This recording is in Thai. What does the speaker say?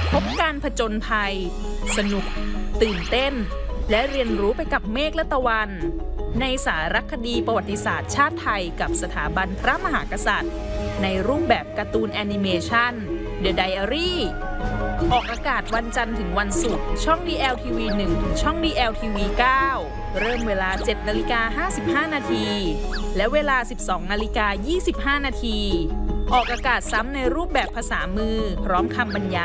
พบการผจญภัยสนุกตื่นเต้นและเรียนรู้ไปกับเมฆและตะวันในสารคดีประวัติศาสตร์ชาติไทยกับสถาบันพระมหากษัตริย์ในรูปแบบการ์ตูนแอนิเมชัน The Diary ออกอากาศวันจันทร์ถึงวันศุกร์ช่อง DLTV 1 ถึงช่อง DLTV 9 เริ่มเวลา 7:55 นาทีและเวลา 12:25 นาทีออกอากาศซ้ำในรูปแบบภาษามือพร้อมคำบรรยาย